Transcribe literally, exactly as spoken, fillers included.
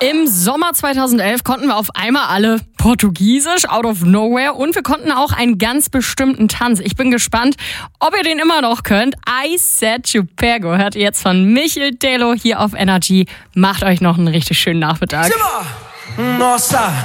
Im Sommer zweitausendelf konnten wir auf einmal alle Portugiesisch, out of nowhere, und wir konnten auch einen ganz bestimmten Tanz. Ich bin gespannt, ob ihr den immer noch könnt. I Said You Pego hört ihr jetzt von Michel Telo hier auf Energy. Macht euch noch einen richtig schönen Nachmittag. Nossa.